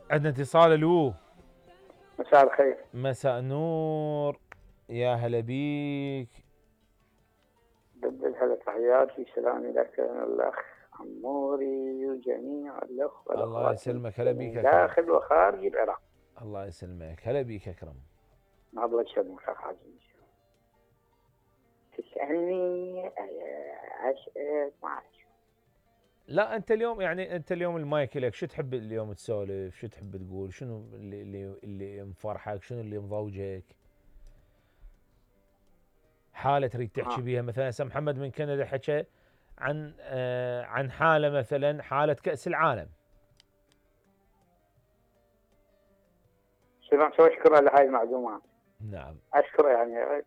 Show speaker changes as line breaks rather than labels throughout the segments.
عندنا اتصال. الو،
مساء الخير.
مساء النور، يا هلا بيك.
بدل هلا تحياتي سلامي لك الأخ عموري وجميع الأخوة
الله
والأخوات
يسلمك، هلا بيك
المسلمين
اكرم.
داخل وخارج العراق.
الله يسلمك، هلا بيك اكرم.
الله يسلمك أخ عزيز. تسألني أسأل ما أعرف.
لا انت اليوم، يعني انت اليوم المايك لك، شو تحب اليوم تسولف؟ شو تحب تقول؟ شنو اللي مفرحك؟ شنو اللي مضوجك؟ حاله تريد تحكي بيها؟ مثلا هسه محمد من كندا حكى عن حاله، مثلا حاله كأس العالم.
سمعت وأشكره على هاي المعلومات.
نعم.
أشكره يعني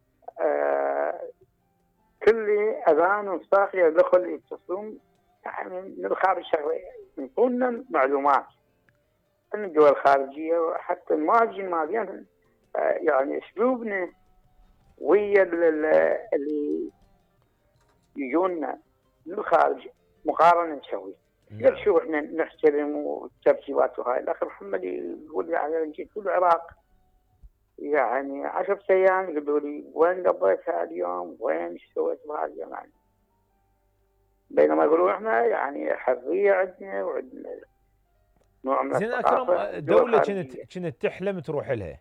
كل أذان وصاخي يدخل يتصلون يعني من الخارج يعطونا معلومات عن الدول الخارجية وحتى المهاجرين مالين. يعني أسلوبنا ويا اللي يجونا من الخارج مقارنه نسوي.
نعم.
شوف احنا نحترم والترتيبات وهاي. الاخ محمد يقول يعني جيت في العراق يعني 10 ايام، يقولوا لي وين قضيت هذا اليوم؟ وين ايش سويت بهذا اليوم؟ يعني بينما يقولوا احنا يعني حريه عندنا وعندنا نوع من
زين اكرم،
الثقافه. الدول
دوله كنت
الخارجيه
تحلم تروح لها؟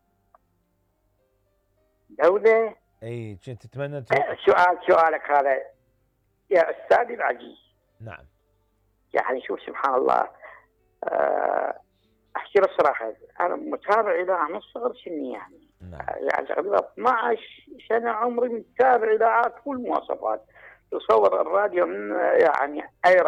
دوله.
اي كنت تتمنى تروح؟
سؤالك هذا يا استاذي العزيز.
نعم.
يعني شوف سبحان الله. احكي لك صراحه انا متابع اذاعه من صغر سني يعني.
نعم.
يعني تقريبا 12 سنه عمري متابع اذاعات كل المواصفات. تصور الراديو من يعني اي